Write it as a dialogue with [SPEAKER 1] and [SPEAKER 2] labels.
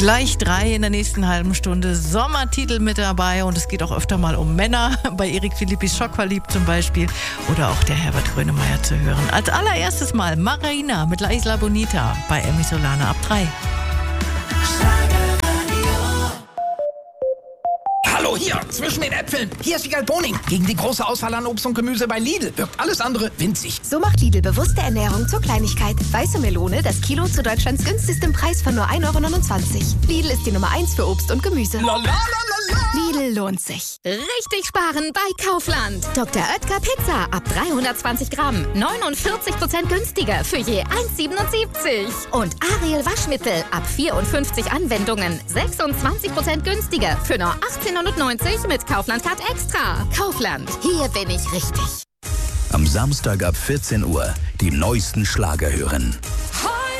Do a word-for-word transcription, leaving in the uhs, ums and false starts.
[SPEAKER 1] Gleich drei in der nächsten halben Stunde. Sommertitel mit dabei und es geht auch öfter mal um Männer. Bei Erik Philippis Schockverliebt zum Beispiel. Oder auch der Herbert Grönemeyer zu hören. Als allererstes mal Marina mit La Isla Bonita bei Emmy Solana ab drei.
[SPEAKER 2] Hallo, hier, zwischen den Äpfeln. Hier ist Wiegald Boning. Gegen die große Auswahl an Obst und Gemüse bei Lidl wirkt alles andere winzig.
[SPEAKER 3] So macht Lidl bewusste Ernährung zur Kleinigkeit. Weiße Melone, das Kilo zu Deutschlands günstigstem Preis von nur ein Euro neunundzwanzig. Lidl ist die Nummer eins für Obst und Gemüse.
[SPEAKER 2] La, la, la, la, la.
[SPEAKER 3] Lidl lohnt sich.
[SPEAKER 4] Richtig sparen bei Kaufland. Doktor Oetker Pizza ab dreihundertzwanzig Gramm. neunundvierzig Prozent günstiger für je eins Euro siebenundsiebzig. Und Ariel Waschmittel ab vierundfünfzig Anwendungen. sechsundzwanzig Prozent günstiger für nur achtzehn Euro neunundneunzig mit Kaufland Card Extra. Kaufland, hier bin ich richtig.
[SPEAKER 5] Am Samstag ab vierzehn Uhr die neuesten Schlager hören.